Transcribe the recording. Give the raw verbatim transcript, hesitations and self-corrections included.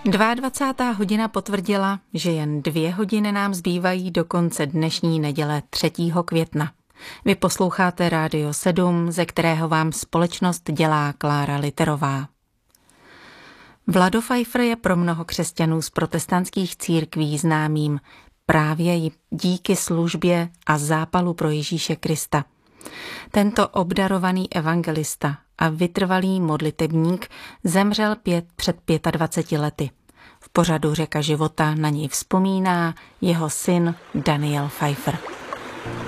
dvacátá druhá hodina potvrdila, že jen dvě hodiny nám zbývají do konce dnešní neděle třetího května. Vy posloucháte Rádio sedm, ze kterého vám společnost dělá Klára Literová. Vlado Pfeiffer je pro mnoho křesťanů z protestantských církví známým právě díky službě a zápalu pro Ježíše Krista. Tento obdarovaný evangelista a vytrvalý modlitebník zemřel pět před dvaceti pěti lety. V pořadu Řeka života na něj vzpomíná jeho syn Daniel Pfeiffer.